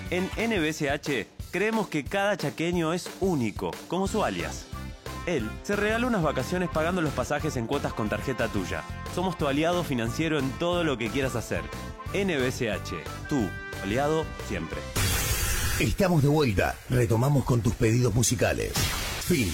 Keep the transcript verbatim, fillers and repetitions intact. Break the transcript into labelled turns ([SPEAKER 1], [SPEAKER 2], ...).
[SPEAKER 1] En N B C H creemos que cada chaqueño es único, como su alias. Él se regaló unas vacaciones pagando los pasajes en cuotas con tarjeta tuya. Somos tu aliado financiero en todo lo que quieras hacer. N B C H, tu aliado siempre.
[SPEAKER 2] Estamos de vuelta. Retomamos con tus pedidos musicales. Fin.